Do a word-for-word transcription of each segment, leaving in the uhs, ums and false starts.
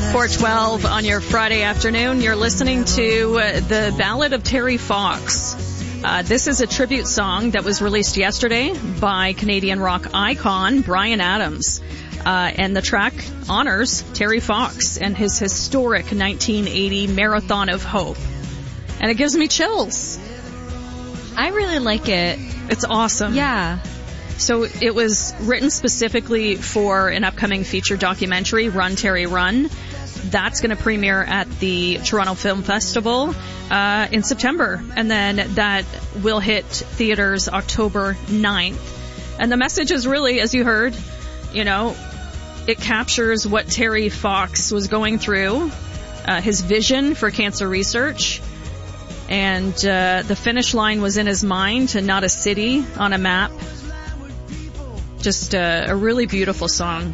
four twelve on your Friday afternoon. You're listening to uh, the Ballad of Terry Fox. Uh, this is a tribute song that was released yesterday by Canadian rock icon Bryan Adams. Uh, and the track honors Terry Fox and his historic nineteen eighty Marathon of Hope. And it gives me chills. I really like it. It's awesome. Yeah. So it was written specifically for an upcoming feature documentary, Run, Terry, Run. That's going to premiere at the Toronto Film Festival uh, in September. And then that will hit theaters October ninth. And the message is really, as you heard, you know, it captures what Terry Fox was going through, uh, his vision for cancer research. And uh, the finish line was in his mind and not a city on a map. Just uh, a really beautiful song.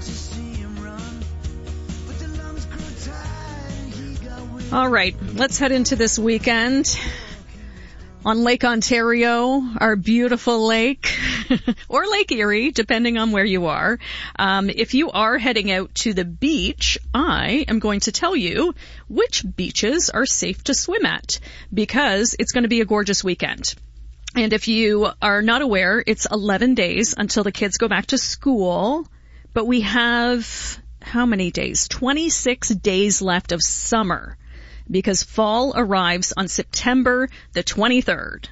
All right, let's head into this weekend on Lake Ontario, our beautiful lake, or Lake Erie, depending on where you are. Um, if you are heading out to the beach, I am going to tell you which beaches are safe to swim at, because it's going to be a gorgeous weekend. And if you are not aware, it's eleven days until the kids go back to school. But we have, how many days? twenty-six days left of summer, because fall arrives on September the twenty-third.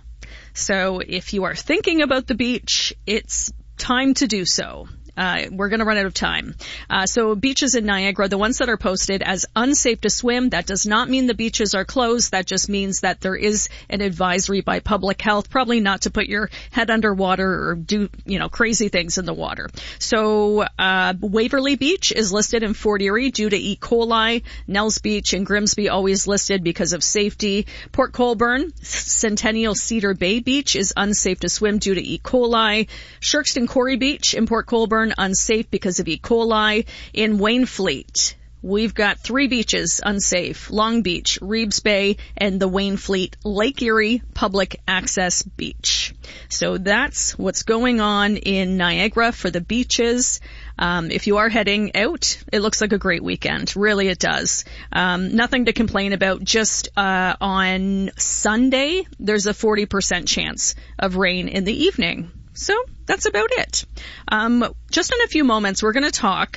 So if you are thinking about the beach, it's time to do so. Uh, we're going to run out of time. Uh, so beaches in Niagara, the ones that are posted as unsafe to swim, that does not mean the beaches are closed. That just means that there is an advisory by public health, probably not to put your head underwater or do, you know, crazy things in the water. So, uh, Waverly Beach is listed in Fort Erie due to E. coli. Nels Beach and Grimsby always listed because of safety. Port Colborne, Centennial Cedar Bay Beach is unsafe to swim due to E. coli. Sherkston Quarry Beach in Port Colborne, unsafe because of E. coli. In Wainfleet, we've got three beaches unsafe: Long Beach, Reeves Bay, and the Wainfleet Lake Erie Public Access Beach. So that's what's going on in Niagara for the beaches. Um, if you are heading out, it looks like a great weekend. Really, it does. Um, nothing to complain about. Just uh, on Sunday, there's a forty percent chance of rain in the evening. So that's about it. Um, just in a few moments, we're going to talk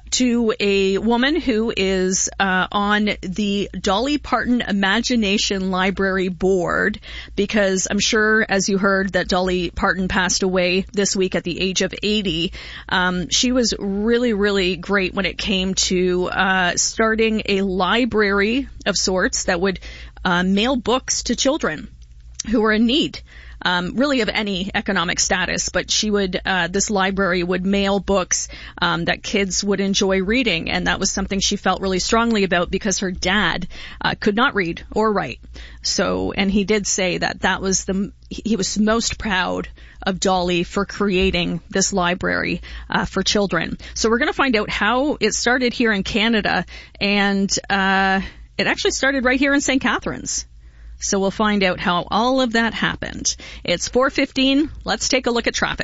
to a woman who is uh, on the Dolly Parton Imagination Library board, because I'm sure, as you heard, that Dolly Parton passed away this week at the age of eighty. Um, she was really, really great when it came to uh, starting a library of sorts that would uh, mail books to children who were in need. Um, really of any economic status, but she would, uh, this library would mail books, um, that kids would enjoy reading. And that was something she felt really strongly about, because her dad, uh, could not read or write. So, and he did say that that was the, he was most proud of Dolly for creating this library, uh, for children. So we're going to find out how it started here in Canada. And, uh, it actually started right here in Saint Catharines. So we'll find out how all of that happened. It's four fifteen. Let's take a look at traffic.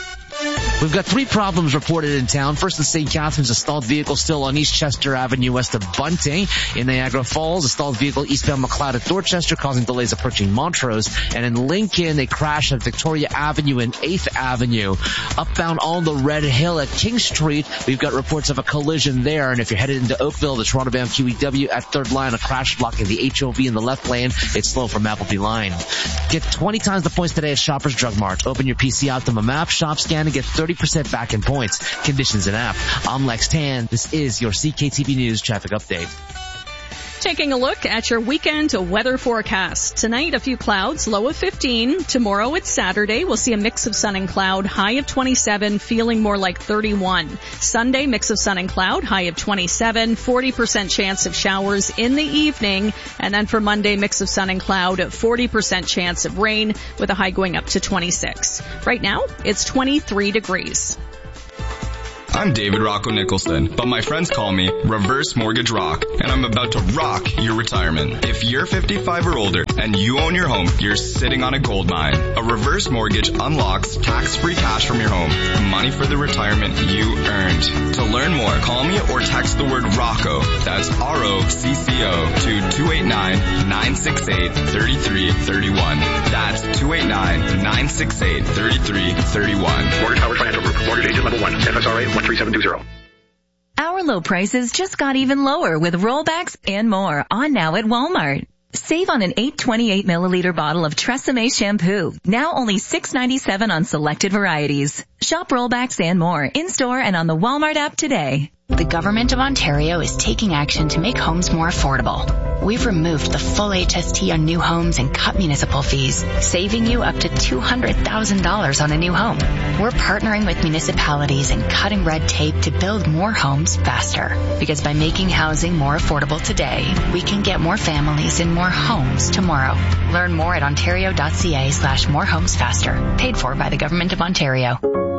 We've got three problems reported in town. First in Saint Catharines, a stalled vehicle still on East Chester Avenue west of Bunting. In Niagara Falls, a stalled vehicle eastbound McLeod at Dorchester causing delays approaching Montrose. And in Lincoln, a crash at Victoria Avenue and eighth Avenue. Upbound on the Red Hill at King Street, we've got reports of a collision there. And if you're headed into Oakville, the Toronto-bound Q E W at third line, a crash blocking the H O V in the left lane. It's slow from Appleby line. Get twenty times the points today at Shoppers Drug Mart. Open your P C Optimum app, shop, scan, and get thirty percent back in points. Conditions in app. I'm Lex Tan. This is your C K T V News traffic update. Taking a look at your weekend weather forecast. Tonight, a few clouds, low of fifteen. Tomorrow, it's Saturday. We'll see a mix of sun and cloud, high of twenty-seven, feeling more like thirty-one. Sunday, mix of sun and cloud, high of twenty-seven, forty percent chance of showers in the evening. And then for Monday, mix of sun and cloud, forty percent chance of rain with a high going up to twenty-six. Right now, it's twenty-three degrees. I'm David Rocco Nicholson, but my friends call me Reverse Mortgage Rock, and I'm about to rock your retirement. If you're fifty-five or older and you own your home, you're sitting on a gold mine. A reverse mortgage unlocks tax-free cash from your home, money for the retirement you earned. To learn more, call me or text the word ROCCO, that's R O C C O, to two eight nine, nine six eight, three three three one. That's two eight nine, nine six eight, three three three one. Mortgage Howard Financial Group. Mortgage agent level one. F S R A one three seven two zero. Our low prices just got even lower with rollbacks and more on now at Walmart. Save on an eight twenty-eight milliliter bottle of Tresemme shampoo, now only six ninety-seven on selected varieties. Shop rollbacks and more in-store and on the Walmart app today. The Government of Ontario is taking action to make homes more affordable. We've removed the full H S T on new homes and cut municipal fees, saving you up to two hundred thousand dollars on a new home. We're partnering with municipalities and cutting red tape to build more homes faster. Because by making housing more affordable today, we can get more families in more homes tomorrow. Learn more at ontario.ca slash more homes faster. Paid for by the Government of Ontario.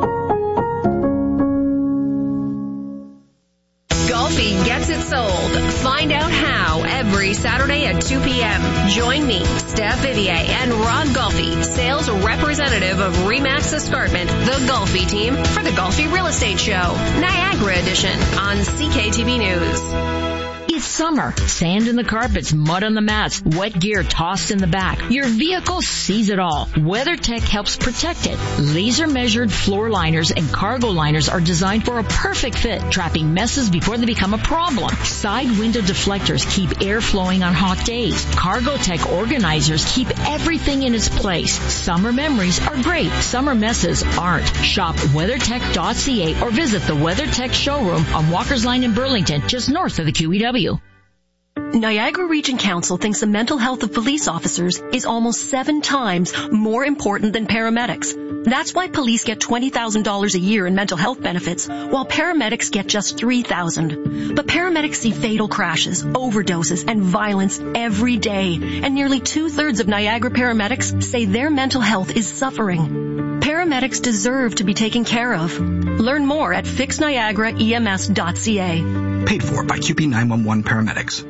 Golfi gets it sold. Find out how every Saturday at two p.m. Join me, Steph Vivier, and Rod Golfi, sales representative of Remax Escarpment, the Golfi team, for the Golfi Real Estate Show, Niagara Edition on C K T V News. It's summer. Sand in the carpets, mud on the mats, wet gear tossed in the back. Your vehicle sees it all. WeatherTech helps protect it. Laser-measured floor liners and cargo liners are designed for a perfect fit, trapping messes before they become a problem. Side window deflectors keep air flowing on hot days. Cargotech organizers keep everything in its place. Summer memories are great. Summer messes aren't. Shop weathertech dot c a or visit the WeatherTech showroom on Walker's Line in Burlington, just north of the Q E W. Niagara Region Council thinks the mental health of police officers is almost seven times more important than paramedics. That's why police get twenty thousand dollars a year in mental health benefits, while paramedics get just three thousand dollars. But paramedics see fatal crashes, overdoses, and violence every day, and nearly two-thirds of Niagara paramedics say their mental health is suffering. Paramedics deserve to be taken care of. Learn more at fix niagara E M S dot c a. Paid for by Q P nine one one Paramedics.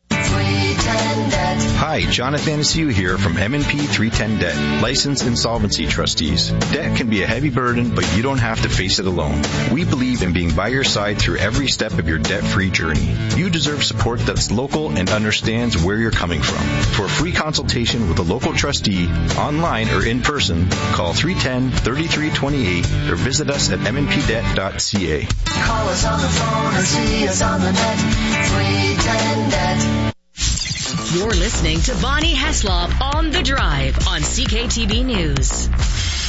Hi, John Athanasiou here from M and P three ten Debt, licensed insolvency trustees. Debt can be a heavy burden, but you don't have to face it alone. We believe in being by your side through every step of your debt-free journey. You deserve support that's local and understands where you're coming from. For a free consultation with a local trustee, online or in person, call three one zero, three three two eight or visit us at m n p debt dot c a. Call us on the phone or see us on the net. three ten debt. You're listening to Bonnie Heslop on The Drive on C K T V News.